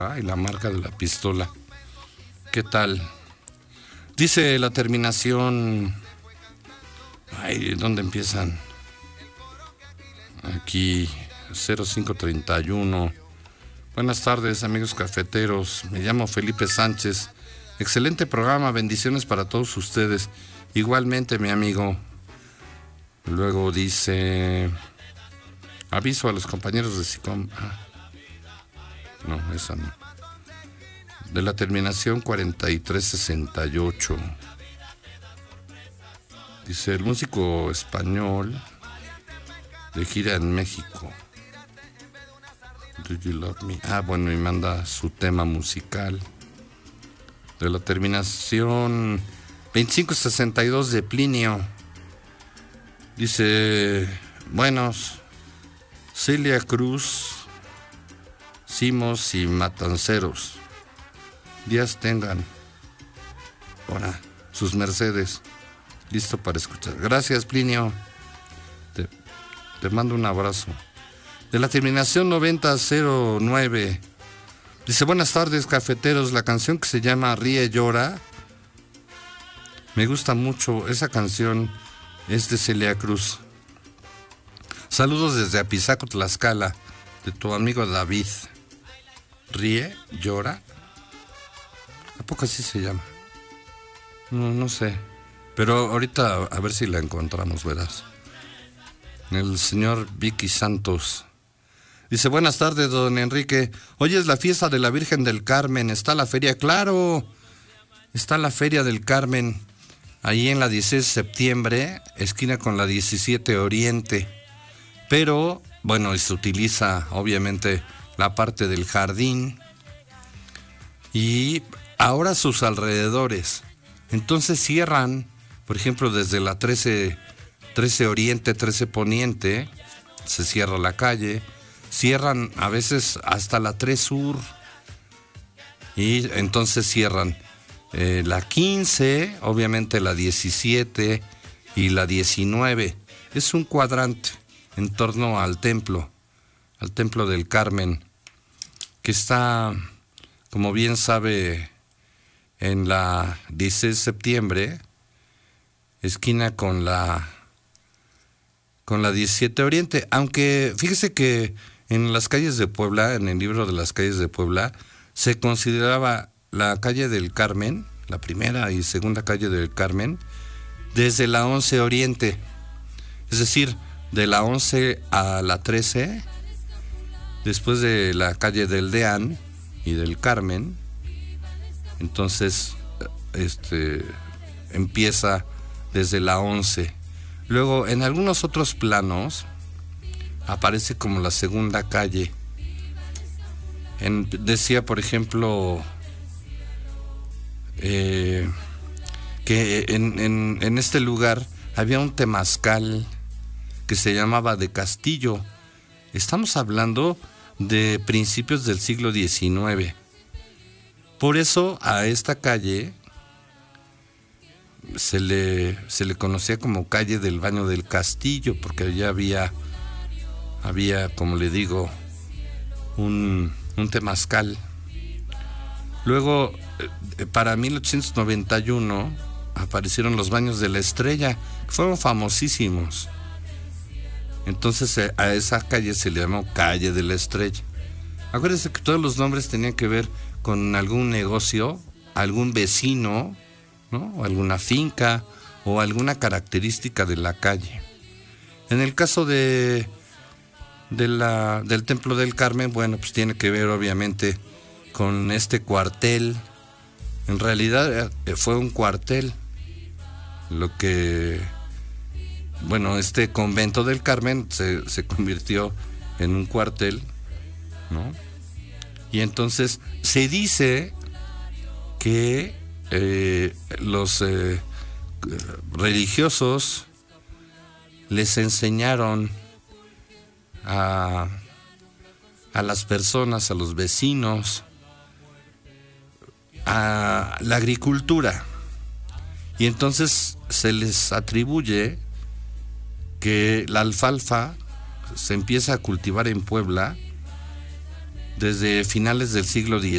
y la marca de la pistola. ¿Qué tal? Dice la terminación... Ay, ¿dónde empiezan? Aquí, 0531. Buenas tardes, amigos cafeteros. Me llamo Felipe Sánchez. Excelente programa, bendiciones para todos ustedes. Igualmente, mi amigo. Luego dice... Aviso a los compañeros de SICOM. No, esa no. De la terminación 4368. Dice, el músico español de gira en México. Do you love me? Bueno, y manda su tema musical. De la terminación 2562 de Plinio. Dice, buenos, Celia Cruz, Simos y Matanceros. Días tengan. Ahora, sus mercedes. Listo para escuchar. Gracias, Plinio. Te mando un abrazo. De la terminación 9009. Dice, buenas tardes, cafeteros. La canción que se llama Ríe Llora. Me gusta mucho. Esa canción es de Celia Cruz. Saludos desde Apizaco, Tlaxcala. De tu amigo David. Ríe Llora. ¿A poco así se llama? No sé. Pero ahorita a ver si la encontramos, verás. El señor Vicky Santos. Dice, buenas tardes, don Enrique. Hoy es la fiesta de la Virgen del Carmen. Está la feria, claro. Está la feria del Carmen. Ahí en la 16 de septiembre, esquina con la 17 Oriente. Pero, bueno, se utiliza obviamente la parte del jardín. Y ahora sus alrededores. Entonces cierran, por ejemplo, desde la 13 Oriente, 13 Poniente, se cierra la calle. Cierran a veces hasta la 3 Sur. Y entonces cierran la 15, obviamente la 17 y la 19. Es un cuadrante en torno al templo del Carmen, que está, como bien sabe, en la 16 de septiembre, esquina con la 17 Oriente. Aunque fíjese que en las calles de Puebla, en el libro de las calles de Puebla, se consideraba la calle del Carmen, la primera y segunda calle del Carmen, desde la 11 Oriente. Es decir, de la 11 a la 13, después de la calle del Deán y del Carmen. Entonces, empieza desde la 11. Luego, en algunos otros planos, aparece como la segunda calle. Decía, por ejemplo, que en este lugar había un temazcal que se llamaba de Castillo. Estamos hablando de principios del siglo XIX. Por eso a esta calle se le conocía como calle del Baño del Castillo, porque allá había, como le digo, un temazcal. Luego, para 1891, aparecieron los baños de la Estrella, que fueron famosísimos. Entonces a esa calle se le llamó Calle de la Estrella. Acuérdense que todos los nombres tenían que ver con algún negocio, algún vecino, ¿no? O alguna finca o alguna característica de la calle. En el caso del Templo del Carmen, bueno, pues tiene que ver obviamente con este cuartel. En realidad fue un cuartel, lo que, bueno, este convento del Carmen se convirtió en un cuartel, ¿no? Y entonces se dice que los religiosos les enseñaron a las personas, a los vecinos, a la agricultura. Y entonces se les atribuye que la alfalfa se empieza a cultivar en Puebla desde finales del siglo XIX.